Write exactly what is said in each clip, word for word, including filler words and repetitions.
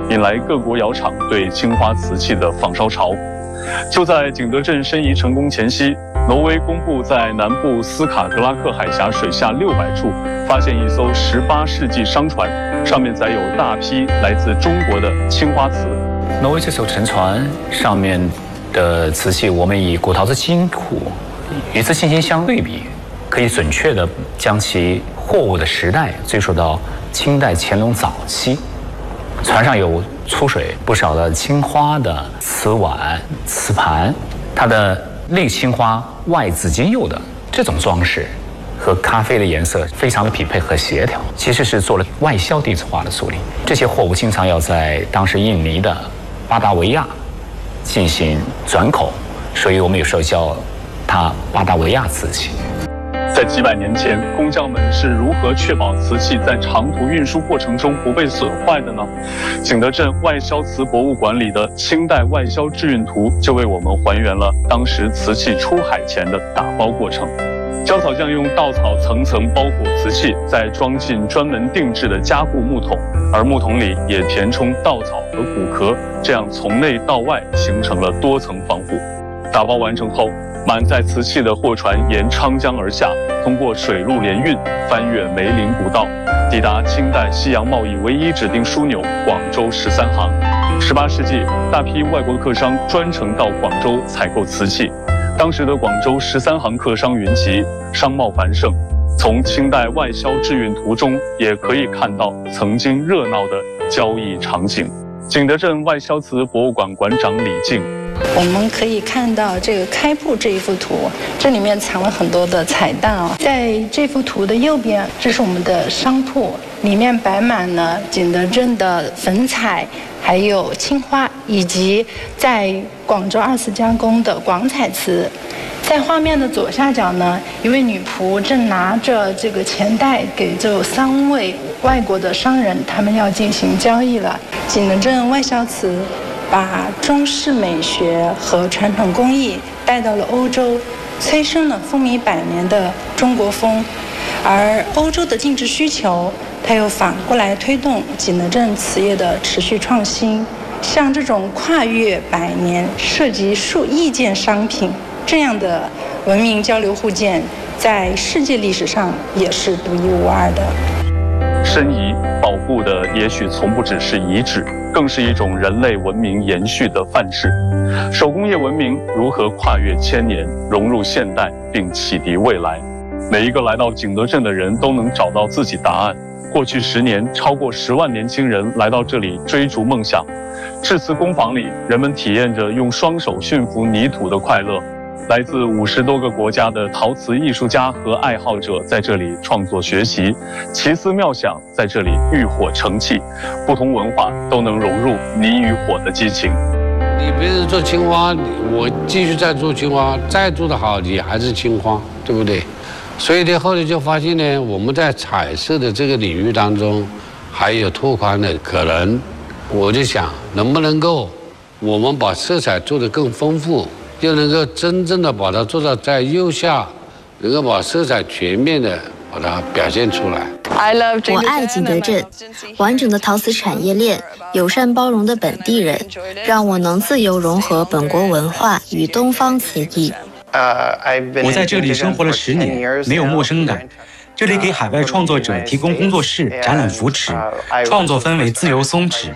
引来各国窑厂对青花瓷器的仿烧潮。就在景德镇申遗成功前夕，挪威公布在南部斯卡格拉克海峡水下六百处发现一艘十八世纪商船，上面载有大批来自中国的青花瓷。 挪威这艘沉船上面的瓷器，我们以古陶瓷金库与之进行相对比，可以准确地将其货物的时代追溯到清代乾隆早期。船上有出水不少的青花的瓷碗、瓷盘，它的内青花、外紫金釉的这种装饰，和咖啡的颜色非常的匹配和协调，其实是做了外销地质化的处理。这些货物经常要在当时印尼的巴达维亚进行转口，所以我们有时候叫它巴达维亚瓷器。 在几百年前，工匠们是如何确保瓷器在长途运输过程中不被损坏的呢？景德镇外销瓷博物馆里的清代外销制运图就为我们还原了当时瓷器出海前的打包过程。焦草匠用稻草层层包裹瓷器，再装进专门定制的加固木桶，而木桶里也填充稻草和骨壳，这样从内到外形成了多层防护。打包完成后，满载瓷器的货船沿昌江而下，通过水陆联运，翻越梅林古道，抵达清代西洋贸易唯一指定枢纽广州十三行。十八世纪，大批外国客商专程到广州采购瓷器。当时的广州十三行客商云集，商贸繁盛。从清代外销制运图中，也可以看到曾经热闹的交易场景。景德镇外销瓷博物馆馆长李静。 我们可以看到这个开铺这一幅图，这里面藏了很多的彩蛋啊。在这幅图的右边，这是我们的商铺，里面摆满了景德镇的粉彩，还有青花，以及在广州二次加工的广彩瓷。在画面的左下角呢，一位女仆正拿着这个钱袋给这三位外国的商人，他们要进行交易了。景德镇外销瓷把中式美学和传统工艺带到了欧洲，催生了风靡百年的中国风。而欧洲的定制需求，它又反过来推动景德镇瓷业的持续创新。像这种跨越百年、涉及数亿件商品这样的文明交流互鉴，在世界历史上也是独一无二的。 申遗保护的也许从不只是遗址，更是一种人类文明延续的范式。手工业文明如何跨越千年，融入现代，并启迪未来？每一个来到景德镇的人都能找到自己答案。过去十年，超过十万年轻人来到这里追逐梦想。制瓷工坊里，人们体验着用双手驯服泥土的快乐。来自五十多个国家的陶瓷艺术家和爱好者在这里创作学习，奇思妙想在这里浴火成器，不同文化都能融入泥与火的激情。 你别人做青花，我继续再做青花，再做得好，你还是青花，对不对？所以呢，后来就发现呢，我们在彩色的这个领域当中，还有拓宽的可能。我就想，能不能够我们把色彩做得更丰富，又能够真正的把它做到在右下，能够把色彩全面的把它表现出来。 我爱景德镇，完整的陶瓷产业链，友善包容的本地人，让我能自由融合本国文化与东方瓷艺。 我在这里生活了十年，没有陌生感。这里给海外创作者提供工作室、展览扶持，创作氛围自由松弛。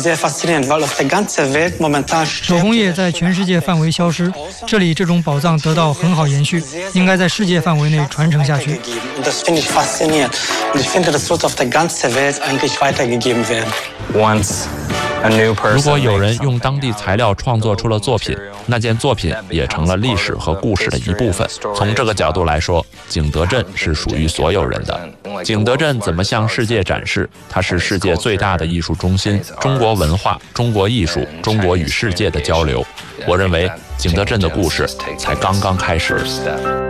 手工业在全世界范围消失，这里这种宝藏得到很好延续，应该在世界范围内传承下去。 如果有人用当地材料创作出了作品，那件作品也成了历史和故事的一部分。从这个角度来说，景德镇是属于所有人的。景德镇怎么向世界展示？它是世界最大的艺术中心，中国文化、中国艺术、中国与世界的交流。我认为景德镇的故事才刚刚开始。